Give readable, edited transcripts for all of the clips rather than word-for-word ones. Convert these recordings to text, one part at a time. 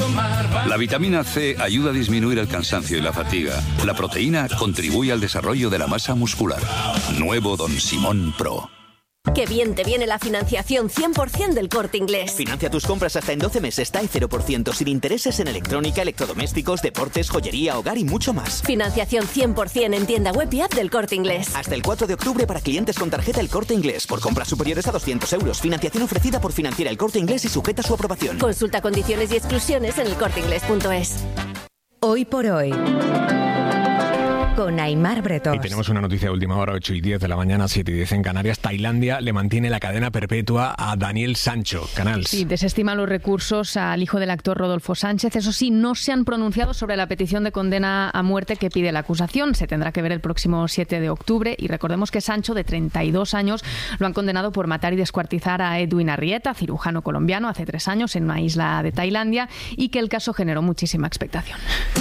La vitamina C ayuda a disminuir el cansancio y la fatiga. La proteína contribuye al desarrollo de la masa muscular. Nuevo Don Simón Pro. Qué bien te viene la financiación 100% del Corte Inglés. Financia tus compras hasta en 12 meses, está en 0%, sin intereses en electrónica, electrodomésticos, deportes, joyería, hogar y mucho más. Financiación 100% en tienda web y app del Corte Inglés. Hasta el 4 de octubre para clientes con tarjeta El Corte Inglés. Por compras superiores a 200 euros. Financiación ofrecida por Financiera El Corte Inglés y sujeta a su aprobación. Consulta condiciones y exclusiones en elcorteinglés.es. Hoy por hoy, con Aimar Bretós. Y tenemos una noticia de última hora, 8:10 de la mañana, 7:10 en Canarias. Tailandia le mantiene la cadena perpetua a Daniel Sancho. Canals. Sí, desestima los recursos al hijo del actor Rodolfo Sánchez. Eso sí, no se han pronunciado sobre la petición de condena a muerte que pide la acusación. Se tendrá que ver el próximo 7 de octubre. Y recordemos que Sancho, de 32 años, lo han condenado por matar y descuartizar a Edwin Arrieta, cirujano colombiano, hace 3 años en una isla de Tailandia, y que el caso generó muchísima expectación.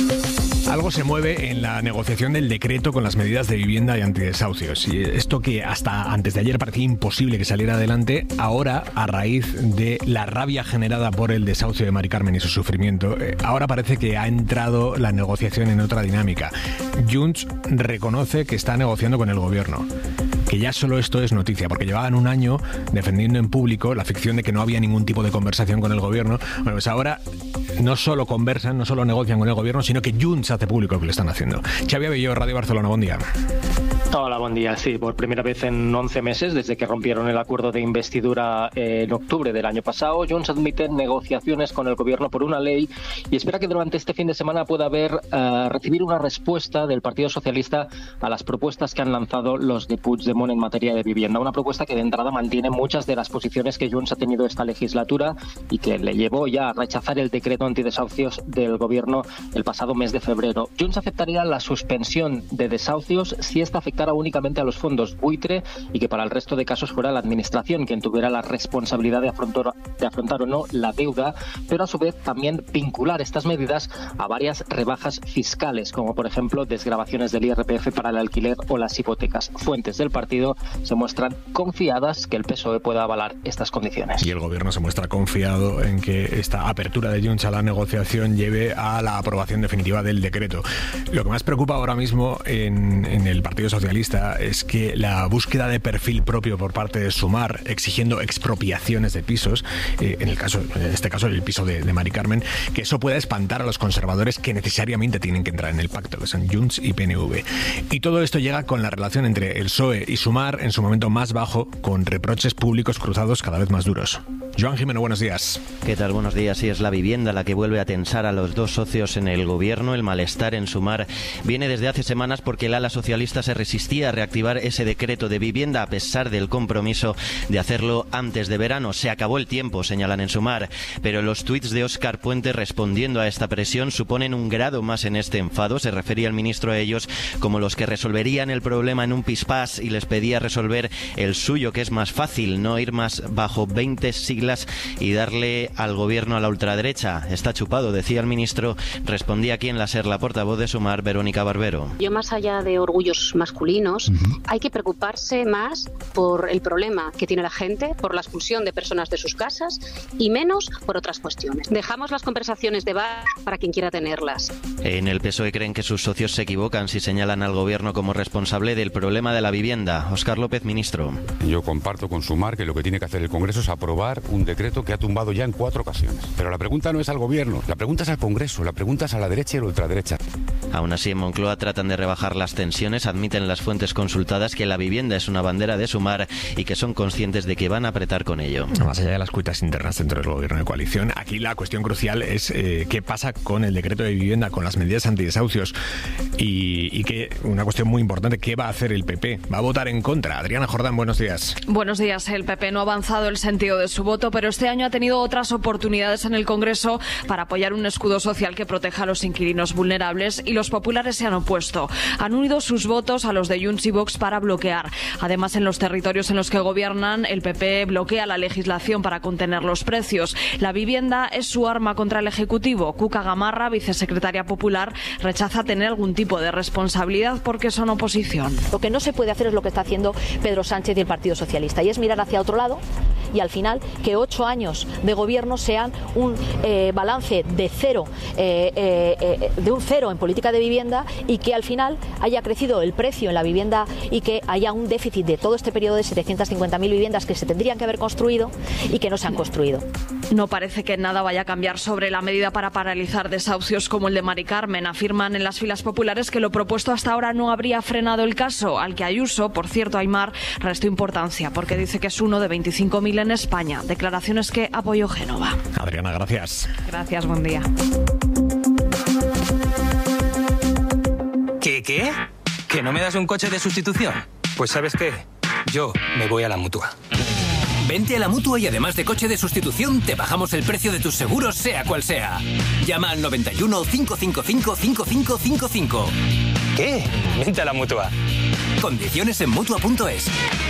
Algo se mueve en la negociación del decreto con las medidas de vivienda y antidesahucios. Y esto que hasta antes de ayer parecía imposible que saliera adelante, ahora, a raíz de la rabia generada por el desahucio de Mari Carmen y su sufrimiento, ahora parece que ha entrado la negociación en otra dinámica. Junts reconoce que está negociando con el gobierno. Que ya solo esto es noticia, porque llevaban un año defendiendo en público la ficción de que no había ningún tipo de conversación con el gobierno. Bueno, pues ahora no solo conversan, no solo negocian con el gobierno, sino que Junts hace público que lo están haciendo. Xavi Abelló, Radio Barcelona, buen día. Hola, buen día. Sí, por primera vez en 11 meses, desde que rompieron el acuerdo de investidura en octubre del año pasado, Junts admite negociaciones con el gobierno por una ley y espera que durante este fin de semana pueda recibir una respuesta del Partido Socialista a las propuestas que han lanzado los de Puigdemont en materia de vivienda. Una propuesta que de entrada mantiene muchas de las posiciones que Junts ha tenido esta legislatura y que le llevó ya a rechazar el decreto antidesahucios del gobierno el pasado mes de febrero. Junts aceptaría la suspensión de desahucios si esta afectara únicamente a los fondos buitre y que para el resto de casos fuera la administración quien tuviera la responsabilidad de afrontar o no la deuda, pero a su vez también vincular estas medidas a varias rebajas fiscales, como por ejemplo desgravaciones del IRPF para el alquiler o las hipotecas. Fuentes del partido se muestran confiadas que el PSOE pueda avalar estas condiciones. Y el gobierno se muestra confiado en que esta apertura de Junts a la negociación lleve a la aprobación definitiva del decreto. Lo que más preocupa ahora mismo en el Partido Socialista es que la búsqueda de perfil propio por parte de Sumar, exigiendo expropiaciones de pisos, en este caso el piso de Mari Carmen, que eso pueda espantar a los conservadores que necesariamente tienen que entrar en el pacto, que son Junts y PNV. Y todo esto llega con la relación entre el PSOE y Sumar en su momento más bajo, con reproches públicos cruzados cada vez más duros. Joan Jimeno, buenos días. ¿Qué tal? Buenos días. Sí, es la vivienda la que vuelve a tensar a los dos socios en el gobierno. El malestar en Sumar viene desde hace semanas porque el ala socialista se resistía a reactivar ese decreto de vivienda a pesar del compromiso de hacerlo antes de verano. Se acabó el tiempo, señalan en Sumar, pero los tuits de Óscar Puente respondiendo a esta presión suponen un grado más en este enfado. Se refería el ministro a ellos como los que resolverían el problema en un pispás y les pedía resolver el suyo, que es más fácil, no ir más bajo 20 siglas y darle al gobierno a la ultraderecha. Está chupado, decía el ministro. Respondía aquí en la SER la portavoz de Sumar, Verónica Barbero. Yo, más allá de orgullos masculinos, hay que preocuparse más por el problema que tiene la gente, por la expulsión de personas de sus casas y menos por otras cuestiones. Dejamos las conversaciones de bar para quien quiera tenerlas. En el PSOE creen que sus socios se equivocan si señalan al gobierno como responsable del problema de la vivienda. Óscar López, ministro. Yo comparto con Sumar que lo que tiene que hacer el Congreso es aprobar un decreto que ha tumbado ya en 4 ocasiones. Pero la pregunta no es al gobierno, la pregunta es al Congreso, la pregunta es a la derecha y a la ultraderecha. Aún así, en Moncloa tratan de rebajar las tensiones, admiten las fuentes consultadas que la vivienda es una bandera de Sumar y que son conscientes de que van a apretar con ello. Más allá de las cuitas internas dentro del gobierno de coalición, aquí la cuestión crucial es qué pasa con el decreto de vivienda, con las medidas antidesahucios y que una cuestión muy importante, ¿qué va a hacer el PP? ¿Va a votar en contra? Adriana Jordán, buenos días. Buenos días. El PP no ha avanzado el sentido de su voto, pero este año ha tenido otras oportunidades en el Congreso para apoyar un escudo social que proteja a los inquilinos vulnerables y los populares se han opuesto. Han unido sus votos a los de Junts y Vox para bloquear. Además, en los territorios en los que gobiernan, el PP bloquea la legislación para contener los precios. La vivienda es su arma contra el Ejecutivo. Cuca Gamarra, vicesecretaria popular, rechaza tener algún tipo de responsabilidad porque son oposición. Lo que no se puede hacer es lo que está haciendo Pedro Sánchez y el Partido Socialista, y es mirar hacia otro lado y al final que 8 años de gobierno sean un balance de cero, de un cero en política de vivienda, y que al final haya crecido el precio en la vivienda y que haya un déficit de todo este periodo de 750.000 viviendas que se tendrían que haber construido y que no se han construido. No parece que nada vaya a cambiar sobre la medida para paralizar desahucios como el de Mari Carmen. Afirman en las filas populares que lo propuesto hasta ahora no habría frenado el caso, al que Ayuso, por cierto, Aimar, restó importancia porque dice que es uno de 25.000 en España. Declaraciones que apoyó Génova. Adriana, gracias. Gracias, buen día. ¿Qué? ¿Que no me das un coche de sustitución? Pues ¿sabes qué? Yo me voy a la Mutua. Vente a la Mutua y además de coche de sustitución, te bajamos el precio de tus seguros, sea cual sea. Llama al 91 555 5555. ¿Qué? Vente a la Mutua. Condiciones en Mutua.es.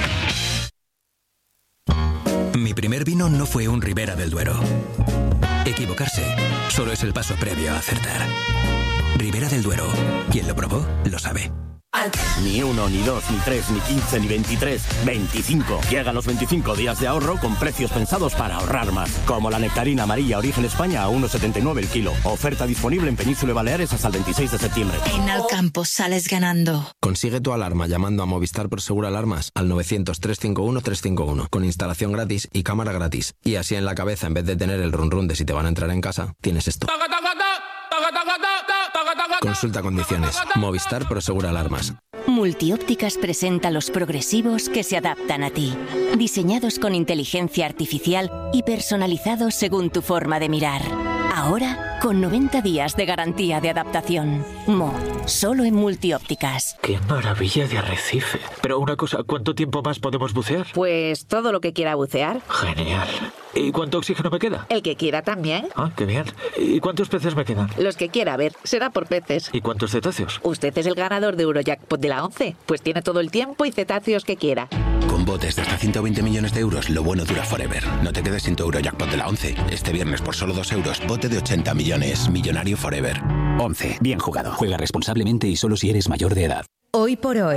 Mi primer vino no fue un Ribera del Duero. Equivocarse solo es el paso previo a acertar. Ribera del Duero. Quien lo probó, lo sabe. Ni 1, ni 2, ni 3, ni 15, ni 23, 25. Llegan los 25 días de ahorro con precios pensados para ahorrar más. Como la nectarina amarilla Origen España a 1,79 el kilo. Oferta disponible en Península y Baleares hasta el 26 de septiembre. En Alcampo sales ganando. Consigue tu alarma llamando a Movistar Prosegur Alarmas al 900-351-351 con instalación gratis y cámara gratis. Y así en la cabeza, en vez de tener el run run de si te van a entrar en casa, tienes esto. Consulta condiciones. Movistar Prosegur Alarmas. Multiópticas presenta los progresivos que se adaptan a ti. Diseñados con inteligencia artificial y personalizados según tu forma de mirar. Ahora, con 90 días de garantía de adaptación. Solo en Multiópticas. ¡Qué maravilla de arrecife! Pero una cosa, ¿cuánto tiempo más podemos bucear? Pues todo lo que quiera bucear. Genial. ¿Y cuánto oxígeno me queda? El que quiera también. Ah, qué bien. ¿Y cuántos peces me quedan? Los que quiera, a ver, será por peces. ¿Y cuántos cetáceos? Usted es el ganador de Eurojackpot de la 11. Pues tiene todo el tiempo y cetáceos que quiera. Con botes de hasta 120 millones de euros, lo bueno dura forever. No te quedes sin tu Eurojackpot de la 11. Este viernes por solo 2 euros, bote de 80 millones. Millonario forever. 11. Bien jugado. Juega responsablemente y solo si eres mayor de edad. Hoy por hoy.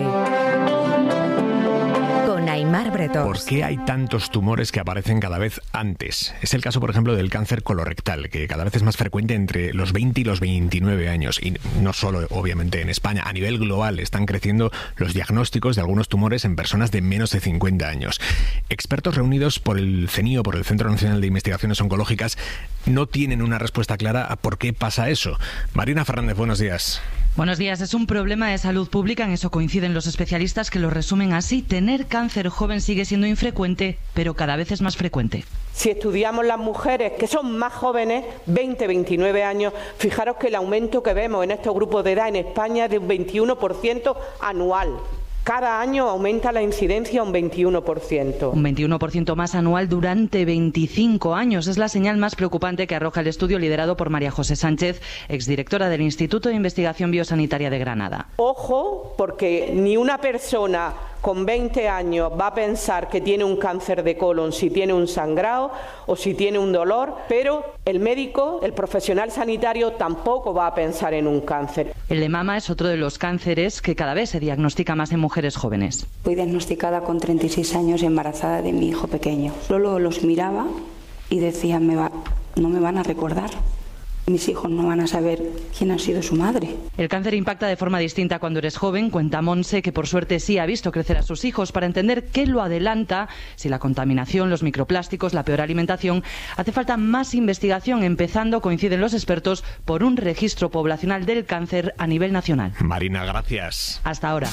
Con Aimar Bretón. ¿Por qué hay tantos tumores que aparecen cada vez antes? Es el caso, por ejemplo, del cáncer colorectal, que cada vez es más frecuente entre los 20 y los 29 años. Y no solo, obviamente, en España. A nivel global están creciendo los diagnósticos de algunos tumores en personas de menos de 50 años. Expertos reunidos por el CENIO, por el Centro Nacional de Investigaciones Oncológicas, no tienen una respuesta clara a por qué pasa eso. Marina Fernández, buenos días. Buenos días. Es un problema de salud pública, en eso coinciden los especialistas, que lo resumen así. Tener cáncer joven sigue siendo infrecuente, pero cada vez es más frecuente. Si estudiamos las mujeres que son más jóvenes, 20, 29 años, fijaros que el aumento que vemos en estos grupos de edad en España es de un 21% anual. Cada año aumenta la incidencia un 21%. Un 21% más anual durante 25 años. Es la señal más preocupante que arroja el estudio liderado por María José Sánchez, exdirectora del Instituto de Investigación Biosanitaria de Granada. Ojo, porque ni una persona con 20 años va a pensar que tiene un cáncer de colon si tiene un sangrado o si tiene un dolor, pero el médico, el profesional sanitario tampoco va a pensar en un cáncer. El de mama es otro de los cánceres que cada vez se diagnostica más en mujeres jóvenes. Fui diagnosticada con 36 años y embarazada de mi hijo pequeño. Solo los miraba y decía, no me van a recordar. Mis hijos no van a saber quién ha sido su madre. El cáncer impacta de forma distinta cuando eres joven, cuenta Monse, que por suerte sí ha visto crecer a sus hijos. Para entender qué lo adelanta, si la contaminación, los microplásticos, la peor alimentación, hace falta más investigación, empezando, coinciden los expertos, por un registro poblacional del cáncer a nivel nacional. Marina, gracias. Hasta ahora.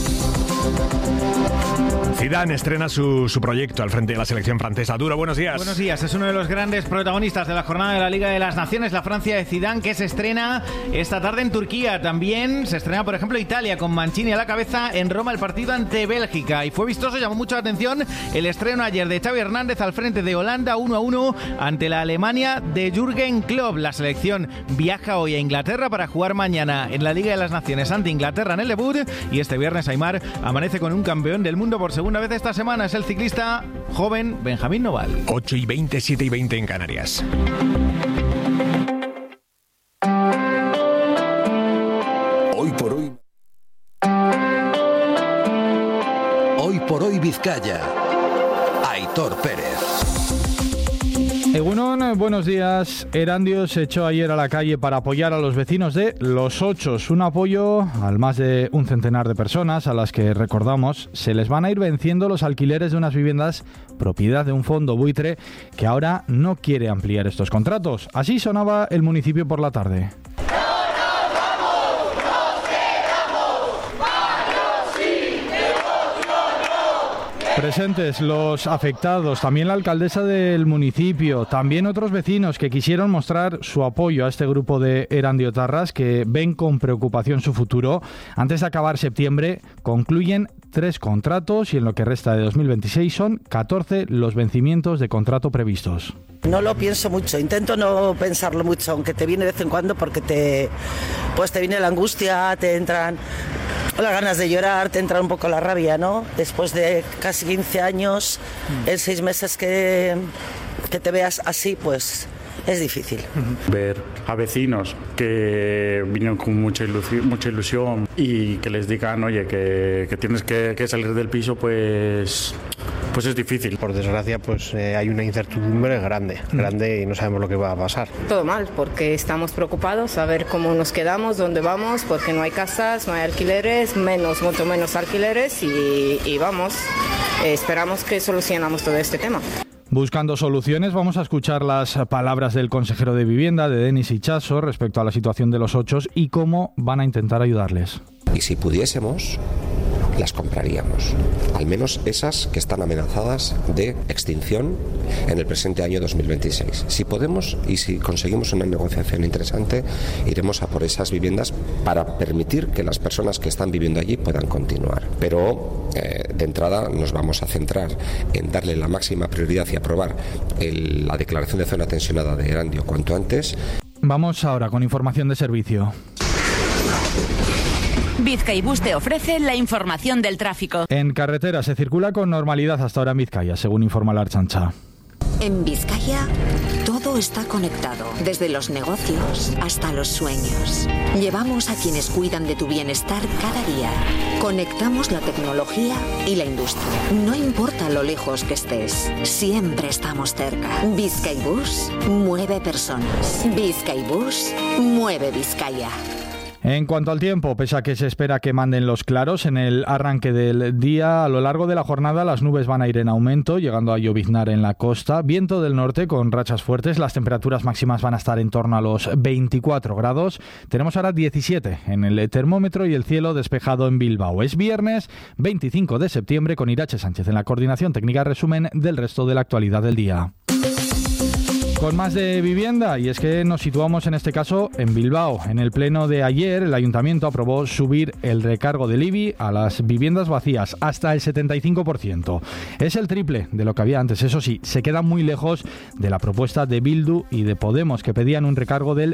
Zidane estrena su proyecto al frente de la selección francesa. Duro, buenos días. Buenos días, es uno de los grandes protagonistas de la jornada de la Liga de las Naciones, la Francia de Zidane, que se estrena esta tarde en Turquía. También se estrena, por ejemplo, Italia, con Mancini a la cabeza, en Roma el partido ante Bélgica. Y fue vistoso, llamó mucho la atención el estreno ayer de Xavi Hernández al frente de Holanda 1-1 ante la Alemania de Jürgen Klopp. La selección viaja hoy a Inglaterra para jugar mañana en la Liga de las Naciones ante Inglaterra en el debut, y este viernes Aimar amanece con un campeón del mundo por segunda vez esta semana. Es el ciclista joven Benjamín Noval. 8:20, 7:20 en Canarias. Hoy por hoy. Hoy por hoy Vizcaya. Aitor Pastor Pérez. Egunon, buenos días. Erandio se echó ayer a la calle para apoyar a los vecinos de Los Ochos. Un apoyo al más de un centenar de personas a las que, recordamos, se les van a ir venciendo los alquileres de unas viviendas propiedad de un fondo buitre que ahora no quiere ampliar estos contratos. Así sonaba el municipio por la tarde. Presentes los afectados, también la alcaldesa del municipio, también otros vecinos que quisieron mostrar su apoyo a este grupo de erandiotarras que ven con preocupación su futuro. Antes de acabar septiembre concluyen 3 contratos y en lo que resta de 2026 son 14 los vencimientos de contrato previstos. No lo pienso mucho, intento no pensarlo mucho, aunque te viene de vez en cuando porque te viene la angustia, te entran las ganas de llorar, te entra un poco la rabia, ¿no? Después de casi 15 años, en 6 meses que te veas así, pues es difícil. Ver a vecinos que vinieron con mucha ilusión y que les digan, oye, que tienes que salir del piso, pues es difícil. Por desgracia, pues hay una incertidumbre grande y no sabemos lo que va a pasar. Todo mal, porque estamos preocupados a ver cómo nos quedamos, dónde vamos, porque no hay casas, no hay alquileres, mucho menos alquileres y vamos, esperamos que solucionamos todo este tema. Buscando soluciones, vamos a escuchar las palabras del consejero de Vivienda, de Denis Itxaso, respecto a la situación de Los Ochos y cómo van a intentar ayudarles. Y si pudiésemos, las compraríamos, al menos esas que están amenazadas de extinción en el presente año 2026. Si podemos y si conseguimos una negociación interesante, iremos a por esas viviendas para permitir que las personas que están viviendo allí puedan continuar. Pero de entrada nos vamos a centrar en darle la máxima prioridad y aprobar la declaración de zona tensionada de Erandio cuanto antes. Vamos ahora con información de servicio. Bizkaibus te ofrece la información del tráfico. En carretera se circula con normalidad hasta ahora en Vizcaya, según informa la Ertzaintza. En Vizcaya todo está conectado, desde los negocios hasta los sueños. Llevamos a quienes cuidan de tu bienestar cada día. Conectamos la tecnología y la industria. No importa lo lejos que estés, siempre estamos cerca. Bizkaibus mueve personas. Bizkaibus mueve Vizcaya. En cuanto al tiempo, pese a que se espera que manden los claros en el arranque del día, a lo largo de la jornada las nubes van a ir en aumento, llegando a lloviznar en la costa. Viento del norte con rachas fuertes, las temperaturas máximas van a estar en torno a los 24 grados. Tenemos ahora 17 en el termómetro y el cielo despejado en Bilbao. Es viernes 25 de septiembre con Irache Sánchez en la coordinación técnica. Resumen del resto de la actualidad del día. Con más de vivienda, y es que nos situamos en este caso en Bilbao. En el pleno de ayer, el Ayuntamiento aprobó subir el recargo del IBI a las viviendas vacías hasta el 75%. Es el triple de lo que había antes. Eso sí, se queda muy lejos de la propuesta de Bildu y de Podemos, que pedían un recargo del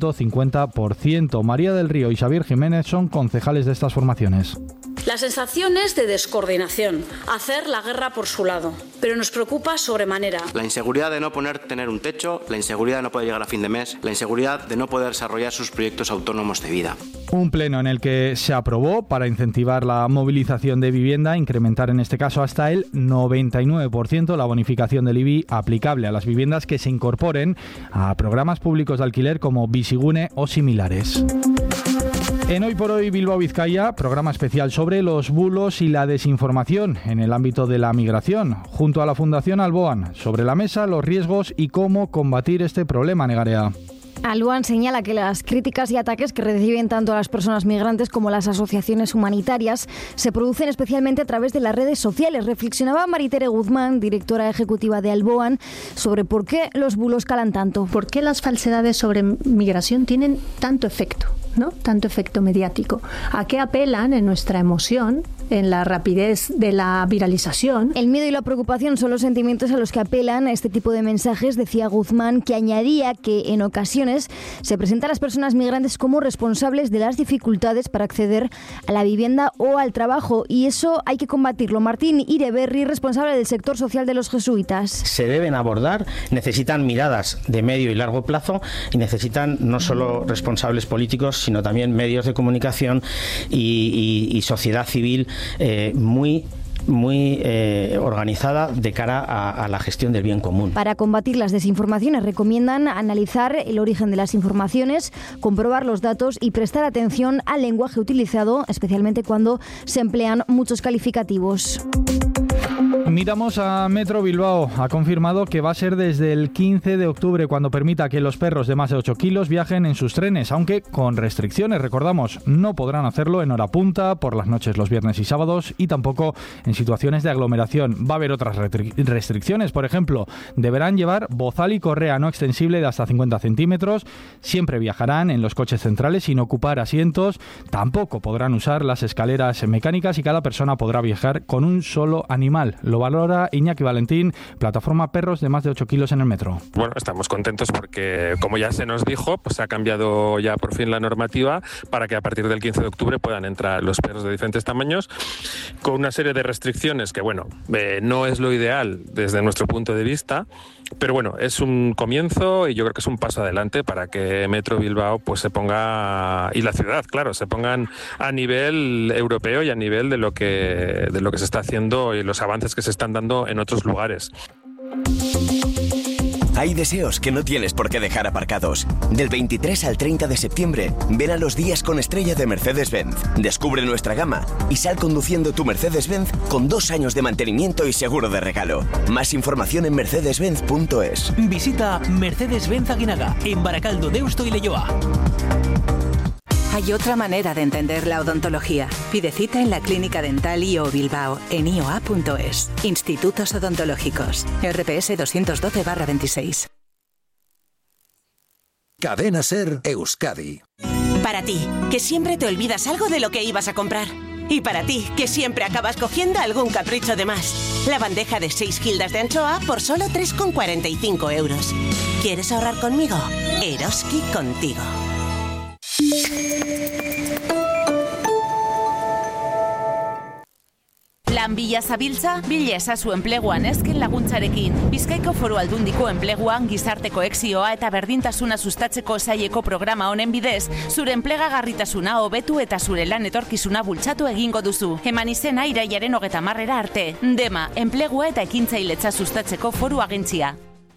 150%. María del Río y Xavier Jiménez son concejales de estas formaciones. La sensación es de descoordinación, hacer la guerra por su lado, pero nos preocupa sobremanera. La inseguridad de no poder tener un techo, la inseguridad de no poder llegar a fin de mes, la inseguridad de no poder desarrollar sus proyectos autónomos de vida. Un pleno en el que se aprobó para incentivar la movilización de vivienda, incrementar en este caso hasta el 99% la bonificación del IBI aplicable a las viviendas que se incorporen a programas públicos de alquiler como Bizigune o similares. En Hoy por Hoy Bilbao Vizcaya, programa especial sobre los bulos y la desinformación en el ámbito de la migración, junto a la Fundación Alboan, sobre la mesa los riesgos y cómo combatir este problema, Negarea. Alboan señala que las críticas y ataques que reciben tanto las personas migrantes como las asociaciones humanitarias se producen especialmente a través de las redes sociales. Reflexionaba Maritere Guzmán, directora ejecutiva de Alboan, sobre por qué los bulos calan tanto. ¿Por qué las falsedades sobre migración tienen tanto efecto, ¿no? Tanto efecto mediático? ¿A qué apelan en nuestra emoción, en la rapidez de la viralización? El miedo y la preocupación son los sentimientos a los que apelan a este tipo de mensajes, decía Guzmán, que añadía que en ocasiones se presenta a las personas migrantes como responsables de las dificultades para acceder a la vivienda o al trabajo, y eso hay que combatirlo. Martín Ireberri, responsable del sector social de los jesuitas. Se deben abordar, necesitan miradas de medio y largo plazo y necesitan no solo responsables políticos, sino también medios de comunicación y sociedad civil muy muy organizada de cara a la gestión del bien común. Para combatir las desinformaciones recomiendan analizar el origen de las informaciones, comprobar los datos y prestar atención al lenguaje utilizado, especialmente cuando se emplean muchos calificativos. Miramos a Metro Bilbao. Ha confirmado que va a ser desde el 15 de octubre cuando permita que los perros de más de 8 kilos viajen en sus trenes, aunque con restricciones. Recordamos, no podrán hacerlo en hora punta, por las noches los viernes y sábados y tampoco en situaciones de aglomeración. Va a haber otras restricciones, por ejemplo, deberán llevar bozal y correa no extensible de hasta 50 centímetros. Siempre viajarán en los coches centrales sin ocupar asientos. Tampoco podrán usar las escaleras mecánicas y cada persona podrá viajar con un solo animal. Lo valora Iñaki Valentín, plataforma perros de más de 8 kilos en el metro. Bueno, estamos contentos porque, como ya se nos dijo, pues se ha cambiado ya por fin la normativa para que a partir del 15 de octubre puedan entrar los perros de diferentes tamaños, con una serie de restricciones que, bueno, no es lo ideal desde nuestro punto de vista, pero bueno, es un comienzo y yo creo que es un paso adelante para que Metro Bilbao pues se ponga, y la ciudad, claro, se pongan a nivel europeo y a nivel de lo que se está haciendo y los avances que se están dando en otros lugares. Hay deseos que no tienes por qué dejar aparcados. Del 23 al 30 de septiembre, ven a los días con estrella de Mercedes-Benz. Descubre nuestra gama y sal conduciendo tu Mercedes-Benz con 2 años de mantenimiento y seguro de regalo. Más información en mercedes-benz.es. Visita Mercedes-Benz Aguinaga, en Baracaldo, Deusto y Leioa. Hay otra manera de entender la odontología. Pide cita en la Clínica Dental IO Bilbao en ioa.es. Institutos Odontológicos. RPS 212/26. Cadena Ser Euskadi. Para ti, que siempre te olvidas algo de lo que ibas a comprar. Y para ti, que siempre acabas cogiendo algún capricho de más. La bandeja de 6 gildas de anchoa por solo 3,45 euros. ¿Quieres ahorrar conmigo? Eroski contigo. Lan bila zabiltza, bila ezazu enpleguan ezken laguntzarekin. Bizkaiko Foru Aldundiko enpleguan gizarte koexioa eta berdintasuna sustatzeko saileko programa honen bidez, zure enplegagarritasuna hobetu eta zure lan etorkizuna bultzatu egingo duzu. Eman izena irailaren 30 arte. Dema, enplegua eta ekintzailetza sustatzeko foru agentzia.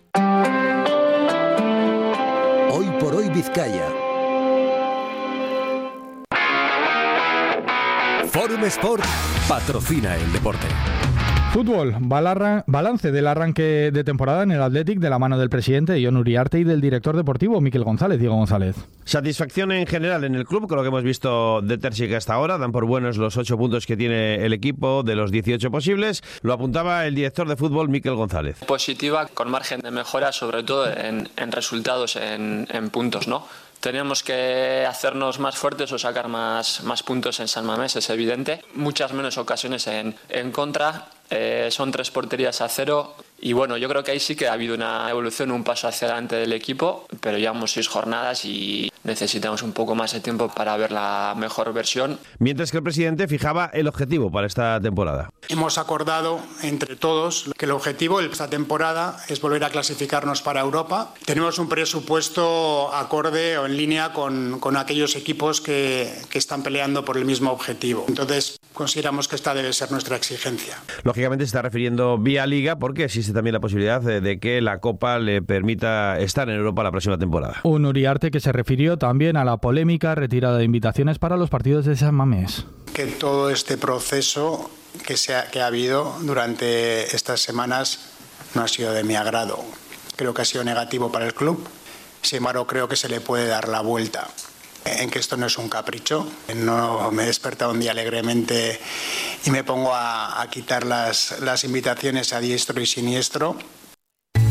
Hoy por hoy Vizcaya. Forum Sport patrocina el deporte. Fútbol, balance del arranque de temporada en el Athletic de la mano del presidente Jon Uriarte y del director deportivo Mikel González, Diego González. Satisfacción en general en el club con lo que hemos visto de Terzic hasta ahora. Dan por buenos los 8 puntos que tiene el equipo de los 18 posibles. Lo apuntaba el director de fútbol Mikel González. Positiva, con margen de mejora, sobre todo en resultados, en puntos, ¿no? Teníamos que hacernos más fuertes o sacar más puntos en San Mamés, es evidente. Muchas menos ocasiones en contra. Son 3 porterías a 0. Y bueno, yo creo que ahí sí que ha habido una evolución, un paso hacia adelante del equipo, pero llevamos 6 jornadas y necesitamos un poco más de tiempo para ver la mejor versión. Mientras que el presidente fijaba el objetivo para esta temporada. Hemos acordado entre todos que el objetivo de esta temporada es volver a clasificarnos para Europa. Tenemos un presupuesto acorde o en línea con aquellos equipos que están peleando por el mismo objetivo. Entonces, consideramos que esta debe ser nuestra exigencia. Lógicamente se está refiriendo vía Liga porque existe también la posibilidad de que la Copa le permita estar en Europa la próxima temporada. Un Uriarte que se refirió también a la polémica retirada de invitaciones para los partidos de San Mamés. Que todo este proceso que ha habido durante estas semanas no ha sido de mi agrado. Creo que ha sido negativo para el club. Sin embargo, creo que se le puede dar la vuelta. En que esto no es un capricho. No me he despertado un día alegremente y me pongo a quitar las invitaciones a diestro y siniestro.